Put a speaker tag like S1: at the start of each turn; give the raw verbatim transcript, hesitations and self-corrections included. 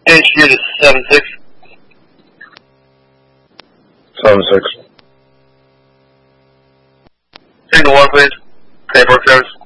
S1: H unit is seven six.
S2: seven six.
S1: Signal one, please. Paperwork service.